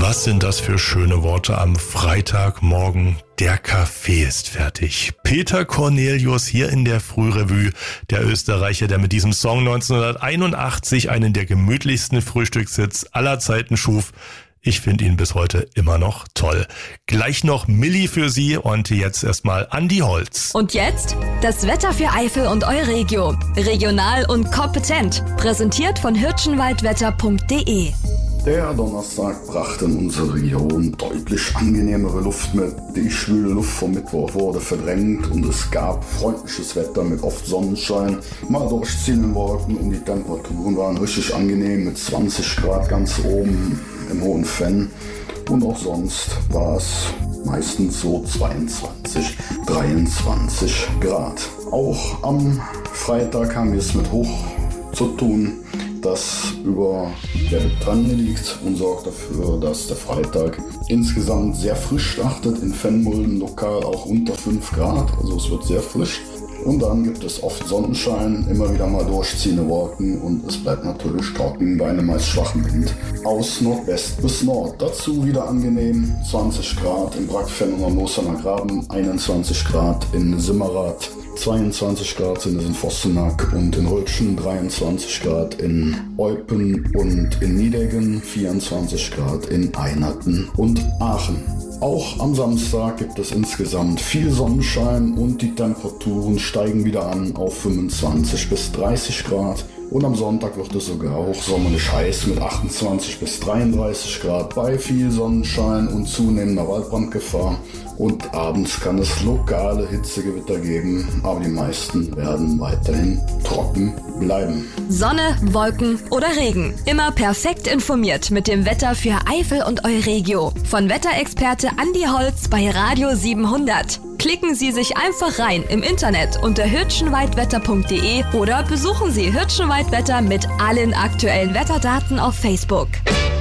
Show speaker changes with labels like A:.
A: Was sind das für schöne Worte am Freitagmorgen? Der Kaffee ist fertig. Peter Cornelius hier in der Frührevue, der Österreicher, der mit diesem Song 1981 einen der gemütlichsten Frühstückshits aller Zeiten schuf. Ich finde ihn bis heute immer noch toll. Gleich noch Milli für Sie und jetzt erstmal Andi Holz.
B: Und jetzt das Wetter für Eifel und Euregio. Regional und kompetent. Präsentiert von hirschenwaldwetter.de.
C: Der Donnerstag brachte in unsere Region deutlich angenehmere Luft mit. Die schwüle Luft vom Mittwoch wurde verdrängt und es gab freundliches Wetter mit oft Sonnenschein, mal durchziehenden Wolken und die Temperaturen waren richtig angenehm mit 20 Grad ganz oben im Hohen Fenn und auch sonst war es meistens so 22, 23 Grad. Auch am Freitag haben wir es mit Hoch zu tun, das über der Bretagne liegt und sorgt dafür, dass der Freitag insgesamt sehr frisch startet, in Fennmulden lokal auch unter 5 Grad, also es wird sehr frisch. Und dann gibt es oft Sonnenschein, immer wieder mal durchziehende Wolken und es bleibt natürlich trocken bei einem meist schwachen Wind. Aus Nordwest bis Nord, dazu wieder angenehm, 20 Grad in Brackfenn und am Moossener Graben, 21 Grad in Simmerath, 22 Grad sind es in Vossenack und in Rötschen, 23 Grad in Eupen und in Niedeggen, 24 Grad in Einerten und Aachen. Auch am Samstag gibt es insgesamt viel Sonnenschein und die Temperaturen steigen wieder an auf 25 bis 30 Grad. Und am Sonntag wird es sogar hochsommerlich heiß mit 28 bis 33 Grad bei viel Sonnenschein und zunehmender Waldbrandgefahr. Und abends kann es lokale Hitzegewitter geben, aber die meisten werden weiterhin trocken bleiben.
B: Sonne, Wolken oder Regen. Immer perfekt informiert mit dem Wetter für Eifel und Euregio. Von Wetterexperte Andi Holz bei Radio 700. Klicken Sie sich einfach rein im Internet unter hirschenwaldwetter.de oder besuchen Sie Hirschenwaldwetter mit allen aktuellen Wetterdaten auf Facebook.